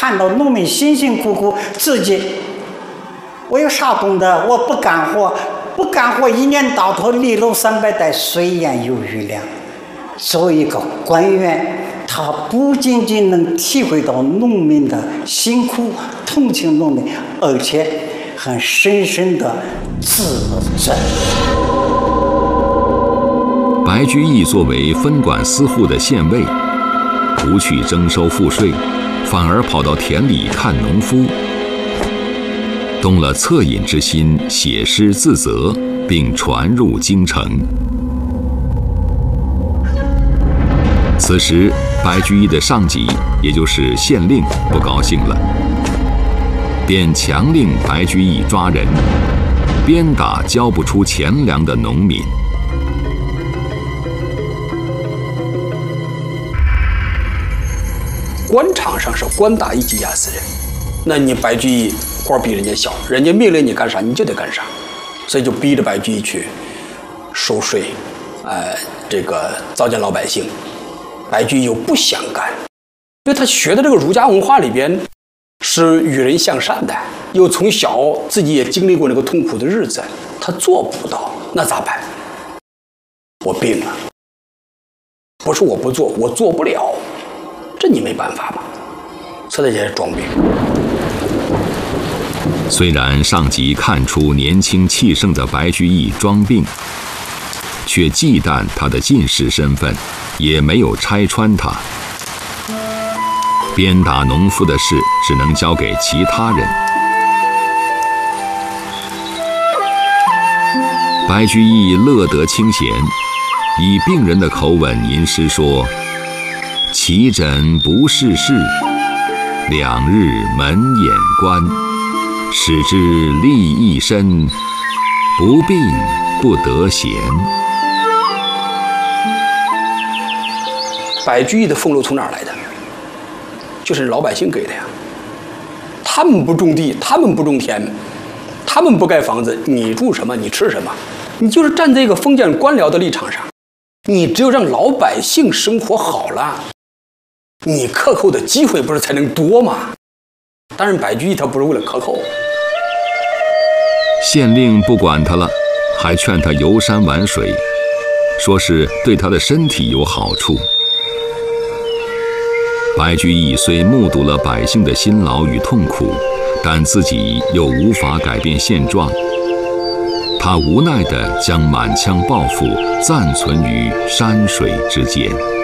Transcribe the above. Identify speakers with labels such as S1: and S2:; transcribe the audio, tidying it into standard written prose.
S1: 看到农民辛辛苦苦，自己我有啥功德？我不干活，一年到头离楼300袋，水淹有余粮。作为一个官员，他不仅仅能体会到农民的辛苦，同情农民，而且很深深的自责。
S2: 白居易作为分管司户的县尉，不去征收赋税，反而跑到田里看农夫，动了恻隐之心，写诗自责，并传入京城。此时，白居易的上级，也就是县令，不高兴了，便强令白居易抓人，鞭打交不出钱粮的农民。
S3: 官场上是官大一级压死人，那你白居易官比人家小，人家命令你干啥你就得干啥，所以就逼着白居易去收税，这个糟践老百姓。白居易又不想干，因为他学的这个儒家文化里边是与人向善的，又从小自己也经历过那个痛苦的日子，他做不到，那咋办？我病了，不是我不做，我做不了，这你没办法吧？所以他也是装病。
S2: 虽然上级看出年轻气盛的白居易装病，却忌惮他的进士身份，也没有拆穿他。鞭打农夫的事只能交给其他人。白居易乐得清闲，以病人的口吻吟诗说：“齐诊不是事，2日门眼观。使之利益身，不病不得闲。”
S3: 白居易的俸禄从哪儿来的？就是老百姓给的呀。他们不种地，他们不种田，他们不盖房子，你住什么？你吃什么？你就是站在一个封建官僚的立场上，你只有让老百姓生活好了，你克扣的机会不是才能多吗？当然，白居易他不是为了克扣。
S2: 县令不管他了，还劝他游山玩水，说是对他的身体有好处。白居易虽目睹了百姓的辛劳与痛苦，但自己又无法改变现状。他无奈地将满腔抱负暂存于山水之间。